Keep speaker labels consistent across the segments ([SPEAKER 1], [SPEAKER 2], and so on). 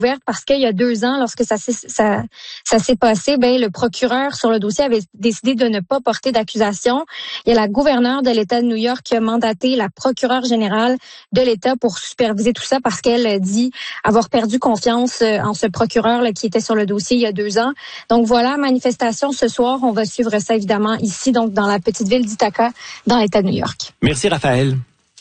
[SPEAKER 1] ouverte parce qu'il y a 2 ans, lorsque ça s'est passé, le procureur sur le dossier avait décidé de ne pas porter d'accusation. Il y a la gouverneure de l'État de New York qui a mandaté la procureure générale de l'État pour superviser tout ça parce qu'elle dit avoir perdu confiance en ce procureur là, qui était sur le dossier il y a 2 ans. Donc voilà, manifestation ce soir. On va suivre ça évidemment ici, donc dans la petite ville d'Ithaca, dans l'État de New York.
[SPEAKER 2] Merci Raphaël.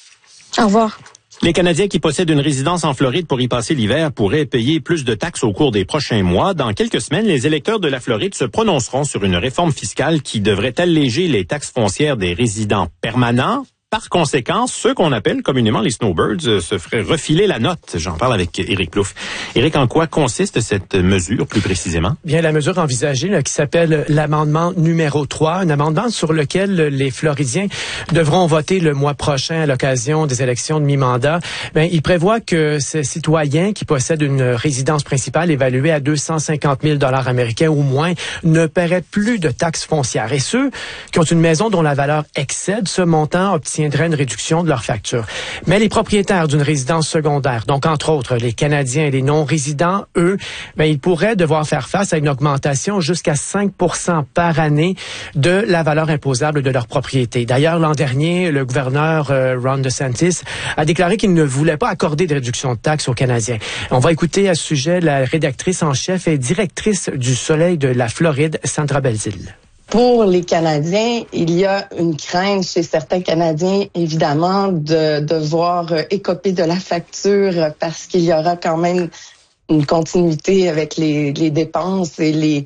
[SPEAKER 1] Au revoir.
[SPEAKER 2] Les Canadiens qui possèdent une résidence en Floride pour y passer l'hiver pourraient payer plus de taxes au cours des prochains mois. Dans quelques semaines, les électeurs de la Floride se prononceront sur une réforme fiscale qui devrait alléger les taxes foncières des résidents permanents. Par conséquent, ceux qu'on appelle communément les snowbirds se feraient refiler la note. J'en parle avec Éric Plouffe. Éric, en quoi consiste cette mesure plus précisément?
[SPEAKER 3] Bien, la mesure envisagée là, qui s'appelle l'amendement numéro 3, un amendement sur lequel les Floridiens devront voter le mois prochain à l'occasion des élections de mi-mandat. Il prévoit que ces citoyens qui possèdent une résidence principale évaluée à 250 000 $ américains ou moins ne paieraient plus de taxes foncières. Et ceux qui ont une maison dont la valeur excède ce montant obtiendraient une réduction de leur facture. Mais les propriétaires d'une résidence secondaire, donc entre autres les Canadiens et les non-résidents, eux, ils pourraient devoir faire face à une augmentation jusqu'à 5 % par année de la valeur imposable de leur propriété. D'ailleurs, l'an dernier, le gouverneur Ron DeSantis a déclaré qu'il ne voulait pas accorder de réduction de taxes aux Canadiens. On va écouter à ce sujet la rédactrice en chef et directrice du Soleil de la Floride, Sandra Belzile.
[SPEAKER 4] Pour les Canadiens, il y a une crainte chez certains Canadiens, évidemment, de devoir écoper de la facture parce qu'il y aura quand même une continuité avec les dépenses et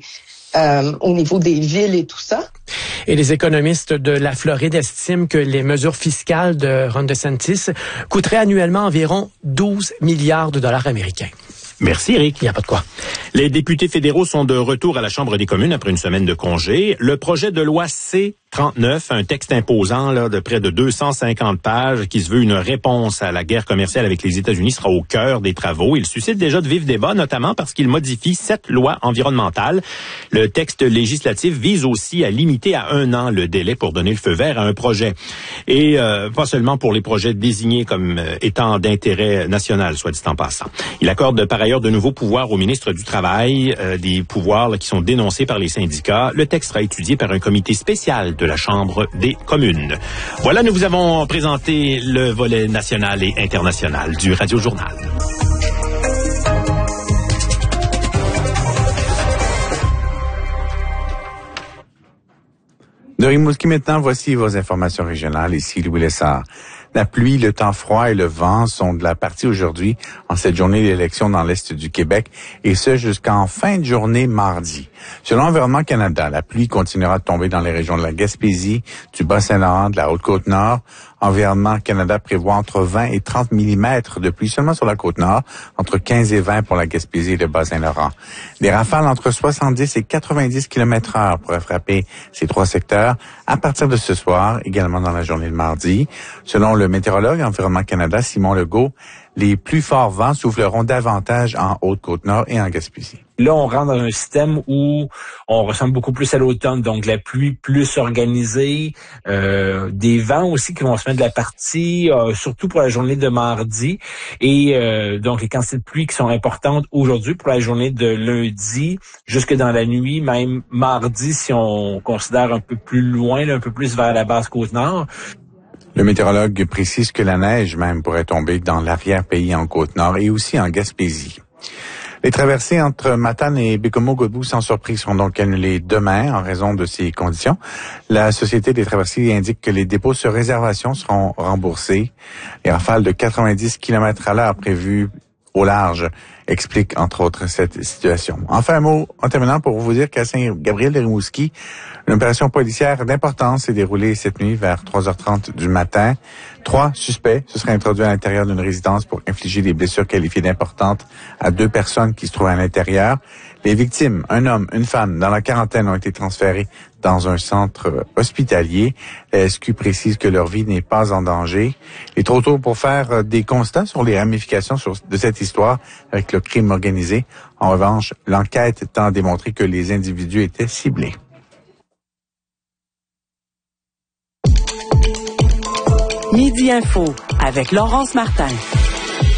[SPEAKER 4] au niveau des villes et tout ça.
[SPEAKER 3] Et les économistes de la Floride estiment que les mesures fiscales de Ron DeSantis coûteraient annuellement environ 12 milliards de dollars américains.
[SPEAKER 2] Merci, Eric.
[SPEAKER 3] Il n'y a pas de quoi.
[SPEAKER 2] Les députés fédéraux sont de retour à la Chambre des communes après une semaine de congé. Le projet de loi C-39, un texte imposant de près de 250 pages qui se veut une réponse à la guerre commerciale avec les États-Unis, sera au cœur des travaux. Il suscite déjà de vifs débats, notamment parce qu'il modifie 7 lois environnementales. Le texte législatif vise aussi à limiter à 1 an le délai pour donner le feu vert à un projet. Et pas seulement pour les projets désignés comme étant d'intérêt national, soit dit en passant. Il accorde par ailleurs de nouveaux pouvoirs au ministre du Travail, des pouvoirs qui sont dénoncés par les syndicats. Le texte sera étudié par un comité spécial de la Chambre des communes. Voilà, nous vous avons présenté le volet national et international du Radio Journal.
[SPEAKER 5] De Rimouski maintenant, voici vos informations régionales. Ici Louis Lessard. La pluie, le temps froid et le vent sont de la partie aujourd'hui en cette journée d'élection dans l'Est du Québec et ce jusqu'en fin de journée mardi. Selon Environnement Canada, la pluie continuera de tomber dans les régions de la Gaspésie, du Bas-Saint-Laurent, de la Haute-Côte-Nord. Environnement Canada prévoit entre 20 et 30 mm de pluie seulement sur la Côte-Nord, entre 15 et 20 pour la Gaspésie et le Bas-Saint-Laurent. Des rafales entre 70 et 90 km/h pourraient frapper ces 3 secteurs à partir de ce soir, également dans la journée de mardi. Selon le météorologue Environnement Canada, Simon Legault, les plus forts vents souffleront davantage en Haute-Côte-Nord et en Gaspésie.
[SPEAKER 6] Là, on rentre dans un système où on ressemble beaucoup plus à l'automne, donc la pluie plus organisée, des vents aussi qui vont se mettre de la partie, surtout pour la journée de mardi, et donc les quantités de pluie qui sont importantes aujourd'hui pour la journée de lundi, jusque dans la nuit, même mardi si on considère un peu plus loin, un peu plus vers la basse Côte-Nord.
[SPEAKER 5] Le météorologue précise que la neige même pourrait tomber dans l'arrière-pays en Côte-Nord et aussi en Gaspésie. Les traversées entre Matane et Bécomo-Godbout sans surprise seront donc annulées demain en raison de ces conditions. La Société des traversées indique que les dépôts sur réservation seront remboursés. Les rafales de 90 km/h prévues au large expliquent entre autres cette situation. Enfin, un mot en terminant pour vous dire qu'à Saint-Gabriel-de-Rimouski, une opération policière d'importance s'est déroulée cette nuit vers 3h30 du matin. 3 suspects se seraient introduits à l'intérieur d'une résidence pour infliger des blessures qualifiées d'importantes à 2 personnes qui se trouvaient à l'intérieur. Les victimes, un homme, une femme, dans la quarantaine, ont été transférés dans un centre hospitalier. La SQ précise que leur vie n'est pas en danger. Il est trop tôt pour faire des constats sur les ramifications de cette histoire avec le crime organisé. En revanche, l'enquête tend à démontrer que les individus étaient ciblés.
[SPEAKER 7] Midi Info avec Laurence Martin.